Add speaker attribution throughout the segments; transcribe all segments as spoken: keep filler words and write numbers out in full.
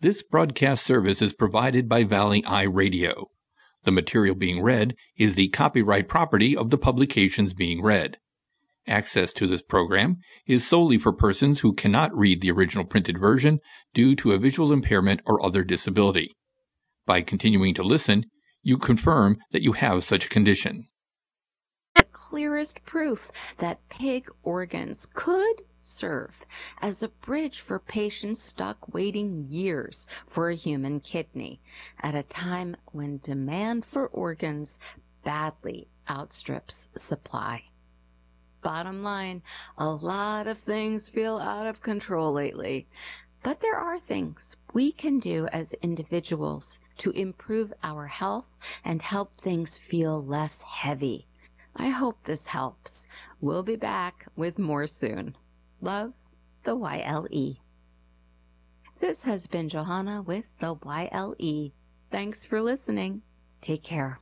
Speaker 1: This broadcast service is provided by Valley Eye Radio. The material being read is the copyright property of the publications being read. Access to this program is solely for persons who cannot read the original printed version due to a visual impairment or other disability. By continuing to listen, you confirm that you have such a condition.
Speaker 2: The clearest proof that pig organs could serve as a bridge for patients stuck waiting years for a human kidney at a time when demand for organs badly outstrips supply. Bottom line, a lot of things feel out of control lately, but there are things we can do as individuals to improve our health and help things feel less heavy. I hope this helps. We'll be back with more soon. Love, the Y L E. This has been Johanna with the Y L E. Thanks for listening. Take care.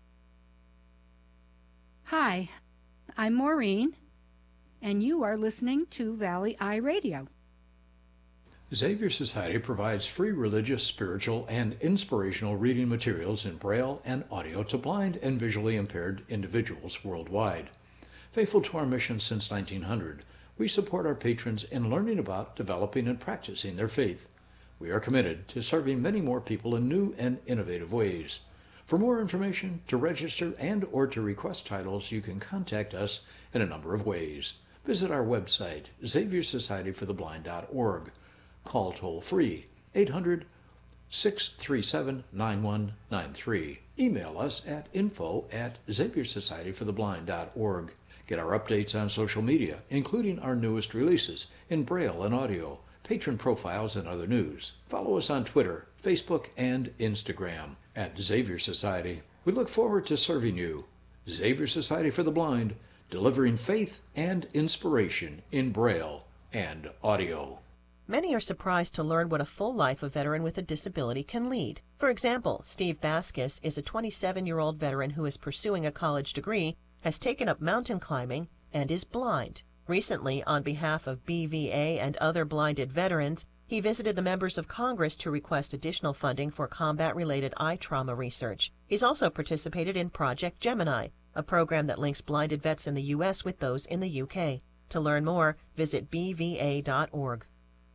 Speaker 3: Hi, I'm Maureen, and you are listening to Valley Eye Radio.
Speaker 4: Xavier Society provides free religious, spiritual, and inspirational reading materials in Braille and audio to blind and visually impaired individuals worldwide. Faithful to our mission since nineteen hundred, we support our patrons in learning about, developing, and practicing their faith. We are committed to serving many more people in new and innovative ways. For more information, to register, and or to request titles, you can contact us in a number of ways. Visit our website, xavier society for the blind dot org. Call toll-free eight hundred, six three seven, nine one nine three. Email us at info at xavier society for the blind dot org. Get our updates on social media, including our newest releases in Braille and audio, patron profiles, and other news. Follow us on Twitter, Facebook, and Instagram at Xavier Society. We look forward to serving you. Xavier Society for the Blind, delivering faith and inspiration in Braille and audio.
Speaker 5: Many are surprised to learn what a full life a veteran with a disability can lead. For example, Steve Baskus is a twenty-seven-year-old veteran who is pursuing a college degree, has taken up mountain climbing, and is blind. Recently, on behalf of B V A and other blinded veterans, he visited the members of Congress to request additional funding for combat-related eye trauma research. He's also participated in Project Gemini, a program that links blinded vets in the U S with those in the U K. To learn more, visit b v a dot org.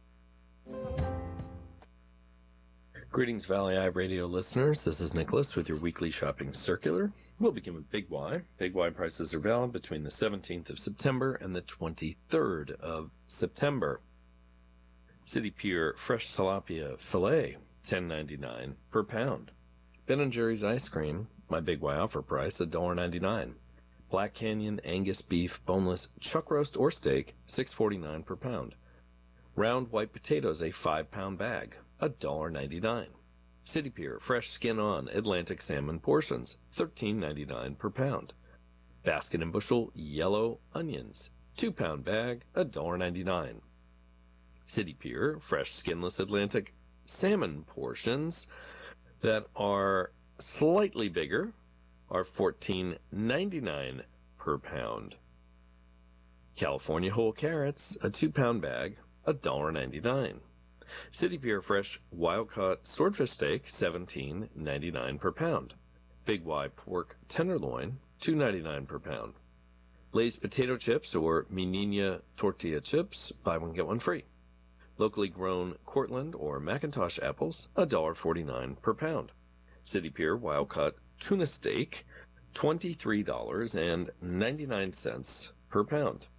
Speaker 6: Greetings, Valley Eye Radio listeners. This is Nicholas with your weekly shopping circular. We'll begin with Big Y. Big Y prices are valid between the seventeenth of September and the twenty-third of September. City Pier fresh tilapia fillet, ten ninety-nine per pound. Ben and Jerry's ice cream, my Big Y offer price, one dollar ninety-nine. Black Canyon Angus beef boneless chuck roast or steak, six forty-nine per pound. Round white potatoes, a five pound bag, one dollar ninety-nine. City Pier fresh skin on Atlantic salmon portions, thirteen ninety-nine per pound. Basket and Bushel yellow onions, two pound bag, one dollar ninety-nine. City Pier fresh skinless Atlantic salmon portions that are slightly bigger are fourteen ninety-nine per pound. California whole carrots, a two pound bag, one dollar ninety-nine. City Pier fresh wild-caught swordfish steak, seventeen ninety-nine per pound. Big Y pork tenderloin, two ninety-nine per pound. Lay's potato chips or Menina tortilla chips, buy one get one free. Locally grown Cortland or Macintosh apples, one dollar forty-nine per pound. City Pier wild-caught tuna steak, twenty-three dollars and ninety-nine cents per pound.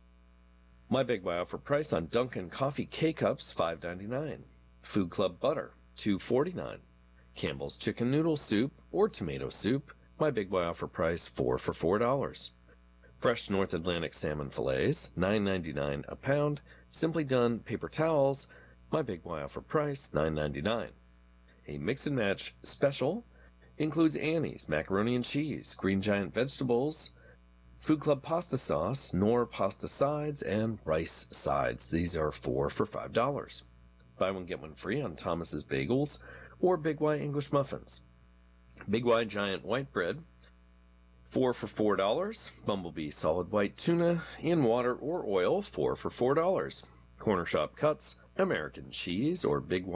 Speaker 6: My Big Y offer price on Dunkin' Coffee K-Cups, five ninety-nine. Food Club butter, two forty-nine. Campbell's chicken noodle soup or tomato soup, my Big Y offer price, four for four dollars. Fresh North Atlantic salmon fillets, nine ninety-nine a pound. Simply Done paper towels, my Big Y offer price, nine ninety-nine. A mix and match special includes Annie's macaroni and cheese, Green Giant vegetables, Food Club pasta sauce, Knorr pasta sides, and rice sides. These are four for five dollars. Buy one get one free on Thomas's Bagels or Big Y English muffins. Big Y Giant white bread, four for four dollars. Bumblebee solid white tuna in water or oil, four for four dollars. Corner Shop cuts, American cheese or Big Y